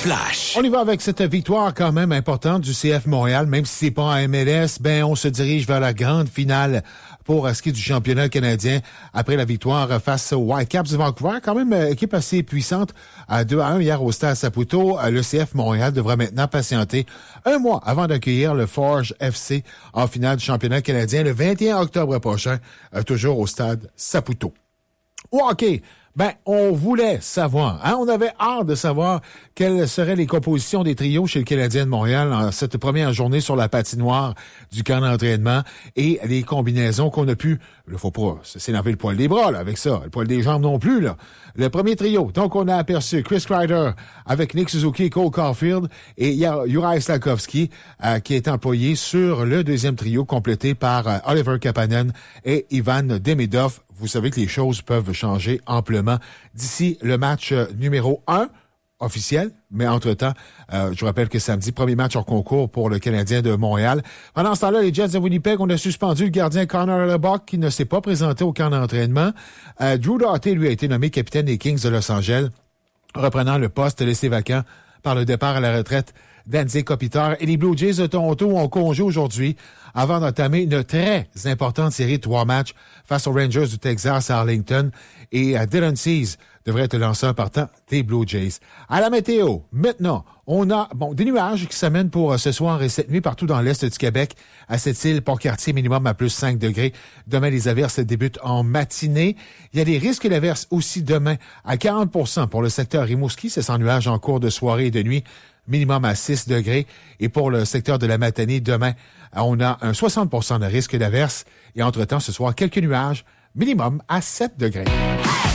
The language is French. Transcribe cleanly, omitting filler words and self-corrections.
Flash. On y va avec cette victoire quand même importante du CF Montréal. Même si c'est pas en MLS, on se dirige vers la grande finale pour ce qui est du championnat canadien après la victoire face aux Whitecaps de Vancouver. Quand même, équipe assez puissante. 2-1 hier au Stade Saputo. Le CF Montréal devra maintenant patienter un mois avant d'accueillir le Forge FC en finale du championnat canadien le 21 octobre prochain, toujours au Stade Saputo. OK. On voulait savoir, on avait hâte de savoir quelles seraient les compositions des trios chez le Canadien de Montréal en cette première journée sur la patinoire du camp d'entraînement et les combinaisons qu'on a pu, il faut pas s'énerver le poil des bras, là, avec ça, le poil des jambes non plus, là. Le premier trio, donc on a aperçu Chris Kreider avec Nick Suzuki et Cole Caulfield et il y a Juraj Slafkovský qui est employé sur le deuxième trio complété par Oliver Kapanen et Ivan Demidov. Vous savez que les choses peuvent changer amplement d'ici le match numéro 1 officiel, mais entre-temps, je vous rappelle que samedi, premier match hors concours pour le Canadien de Montréal. Pendant ce temps-là, les Jets de Winnipeg, on a suspendu le gardien Connor Lebock qui ne s'est pas présenté au camp d'entraînement. Drew Doughty, lui, a été nommé capitaine des Kings de Los Angeles, reprenant le poste laissé vacant par le départ à la retraite d'Anze Kopitar. Et les Blue Jays de Toronto ont congé aujourd'hui avant d'entamer une très importante série de 3 matchs face aux Rangers du Texas à Arlington. Et Dylan Cease devrait être le lanceur partant des Blue Jays. À la météo, maintenant, on a des nuages qui s'amènent pour ce soir et cette nuit partout dans l'est du Québec. À Sept-Îles, Port-Cartier, minimum à plus 5 degrés. Demain, les averses débutent en matinée. Il y a des risques d'averses aussi demain à 40% pour le secteur Rimouski. C'est sans nuages en cours de soirée et de nuit. Minimum à 6 degrés. Et pour le secteur de la matinée, demain, on a un 60% de risque d'averse. Et entre-temps, ce soir, quelques nuages, minimum à 7 degrés.